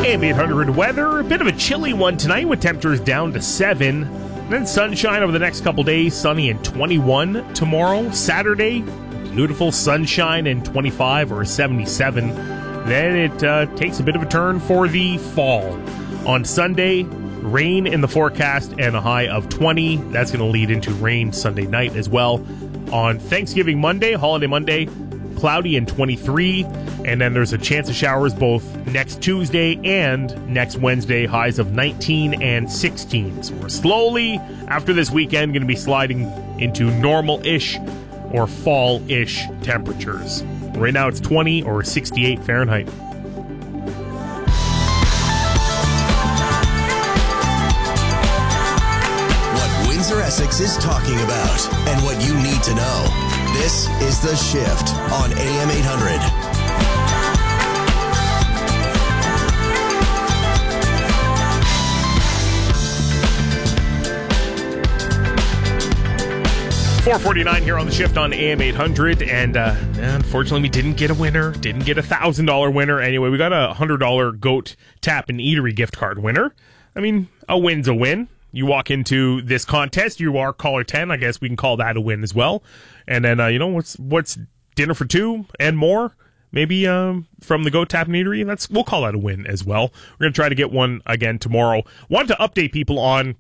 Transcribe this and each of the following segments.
AM 800 weather, a bit of a chilly one tonight with temperatures down to 7. Then sunshine over the next couple days, sunny and 21 tomorrow. Saturday, beautiful sunshine and 25 or 77. Then it takes a bit of a turn for the fall. On Sunday, rain in the forecast and a high of 20. That's going to lead into rain Sunday night as well. On Thanksgiving Monday, holiday Monday, cloudy and 23, and then there's a chance of showers both next Tuesday and next Wednesday, highs of 19 and 16. So we're slowly, after this weekend, going to be sliding into normal-ish or fall-ish temperatures. Right now it's 20 or 68 Fahrenheit. What Windsor Essex is talking about and what you need to know. This is The Shift on AM 800. .449 here on The Shift on AM 800, and unfortunately we didn't get a winner, didn't get a $1,000 winner. Anyway, we got a $100 Goat Tap and Eatery gift card winner. I mean, a win's a win. You walk into this contest, you are caller 10. I guess we can call that a win as well. And then, what's dinner for two and more? Maybe from the Goat Tap and Eatery. We'll call that a win as well. We're going to try to get one again tomorrow. Want to update people on,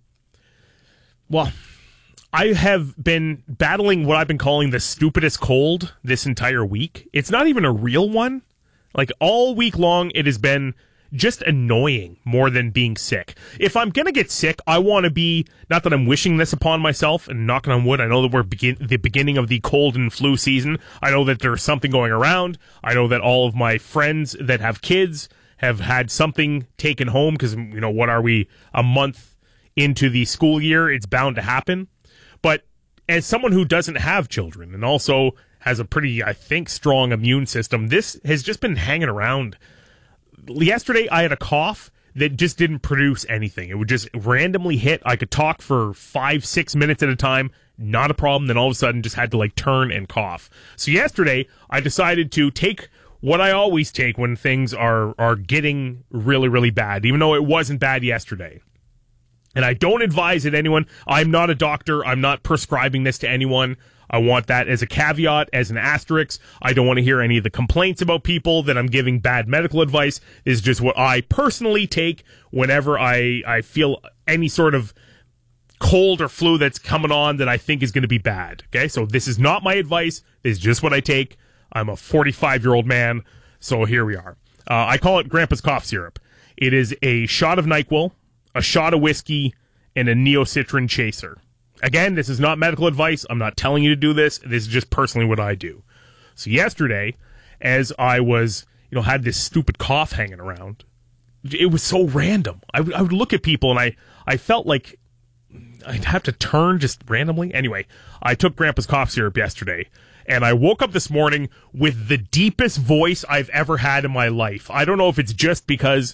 well, I have been battling what I've been calling the stupidest cold this entire week. It's not even a real one. Like, all week long, it has been just annoying more than being sick. If I'm going to get sick, I want to be, not that I'm wishing this upon myself, and knocking on wood, I know that we're the beginning of the cold and flu season. I know that there's something going around. I know that all of my friends that have kids have had something taken home because, what are we, a month into the school year? It's bound to happen. But as someone who doesn't have children and also has a pretty, I think, strong immune system, this has just been hanging around. Yesterday, I had a cough that just didn't produce anything. It would just randomly hit. I could talk for 5-6 minutes at a time, not a problem. Then all of a sudden, just had to turn and cough. So yesterday, I decided to take what I always take when things are getting really, really bad, even though it wasn't bad yesterday. And I don't advise it anyone. I'm not a doctor. I'm not prescribing this to anyone. I want that as a caveat, as an asterisk. I don't want to hear any of the complaints about people that I'm giving bad medical advice. This is just what I personally take whenever I feel any sort of cold or flu that's coming on that I think is going to be bad. Okay, so this is not my advice. This is just what I take. I'm a 45-year-old man, so here we are. I call it Grandpa's Cough Syrup. It is a shot of NyQuil, a shot of whiskey, and a Neocitrin chaser. Again, this is not medical advice. I'm not telling you to do this. This is just personally what I do. So yesterday, as I was, had this stupid cough hanging around, it was so random. I would look at people and I felt like I'd have to turn just randomly. Anyway, I took Grandpa's Cough Syrup yesterday, and I woke up this morning with the deepest voice I've ever had in my life. I don't know if it's just because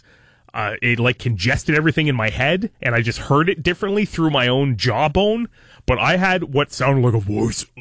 it congested everything in my head, and I just heard it differently through my own jawbone. But I had what sounded like a voice